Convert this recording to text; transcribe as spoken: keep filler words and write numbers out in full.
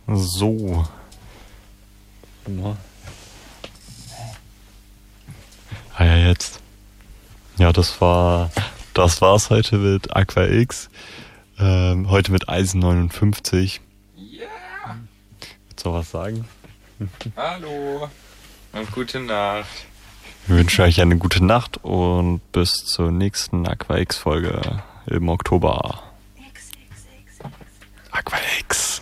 So. Ah ja, jetzt. Ja, das war, das war's heute mit Aqua X. Ähm, heute mit Eisen neunundfünfzig. Ja! Yeah. Willst du was sagen? Hallo und gute Nacht. Wir wünschen euch eine gute Nacht und bis zur nächsten Aqua X Folge im Oktober. Aqua X.